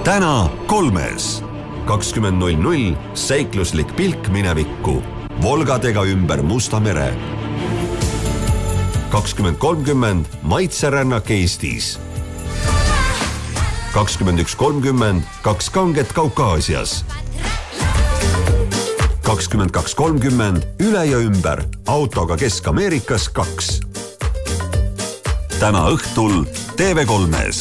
Täna 3. 20.00 seikluslik pilk minevikku Volgadega ümber Musta mere. 20.30 maitserännak Eestis. 21.30 kaks kanget Kaukaasias. 22.30 üle ja ümber autoga Kesk-Ameerikas 2. Täna õhtul TV3-s.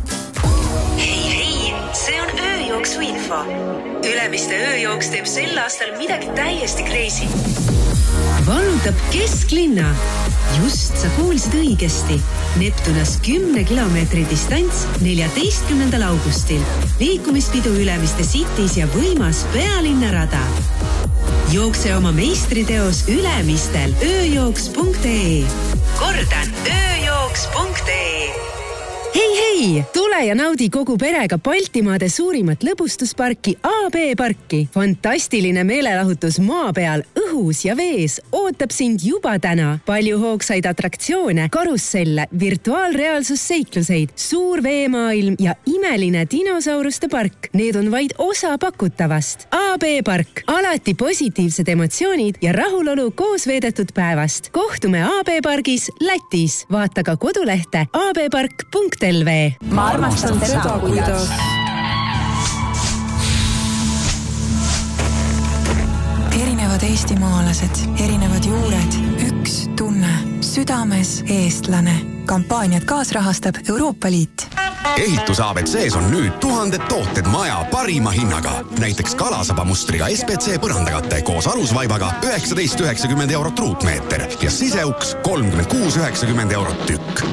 Hei, see on ööjooksu info. Ülemiste ööjooks teeb sel aastal midagi täiesti crazy. Vallutab kesklinna. Just sa kuulsid õigesti. Neptunas 10 kilomeetri distants 14. augustil. Liikumispidu Ülemiste Cities ja võimas pealinnarada. Jookse oma meistriteos Ülemistel ööjooks.ee. Kordan, ööjooks.ee. Hei, tule ja naudi kogu perega Baltimaade suurimat lõbustusparki AB Parki. Fantastiline meelelahutus maa peal, õhus ja vees ootab sind juba täna. Palju hoogsaid atraktsioone, karusselle, virtuaalreaalsusseikluseid, suur veemaailm ja imeline dinosauruste park. Need on vaid osa pakutavast. AB Park, alati positiivsed emotsioonid ja rahulolu koos veedetud päevast. Kohtume AB Pargis Lätis. Vaata ka kodulehte abpark.lv. Ma armastan seda, kuidas. Erinevad eestimaalased, erinevad juured, üks tunne, südames eestlane. Kampaaniat kaasrahastab Euroopa Liit. Ehitus ABCs on nüüd 1000 tooted maja parima hinnaga. Näiteks kalasabamustriga SPC põrandakate koos alusvaibaga 19,90 eurot ruutmeeter ja siseuks 36,90 eurot tükk.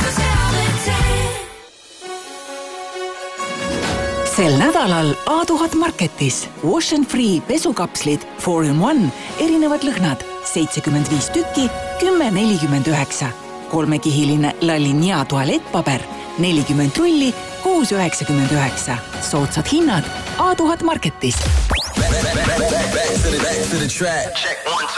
Sel nädalal A1000 Marketis Wash and Free pesukapslid 4-in-1 erinevad lõhnad 75 tükki 10,49. Kolmekihiline Lalinia tualettpaber 40 rulli 6,99. Soodsad hinnad A1000 Marketis.